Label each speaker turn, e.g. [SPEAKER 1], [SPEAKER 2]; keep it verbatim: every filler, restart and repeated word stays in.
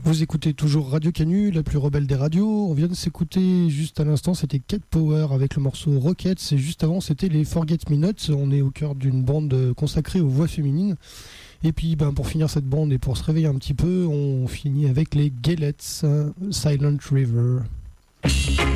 [SPEAKER 1] Vous écoutez toujours Radio Canu, la plus rebelle des radios. On vient de s'écouter juste à l'instant, c'était Cat Power avec le morceau Rockets. Et juste avant, c'était les Forget Me Not. On est au cœur d'une bande consacrée aux voix féminines. Et puis, ben, pour finir cette bande et pour se réveiller un petit peu, on finit avec les Galettes, Silent River.